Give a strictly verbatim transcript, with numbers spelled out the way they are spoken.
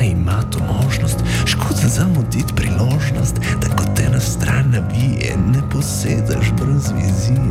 ima to možnost, škoda zamuditi priložnost, da kot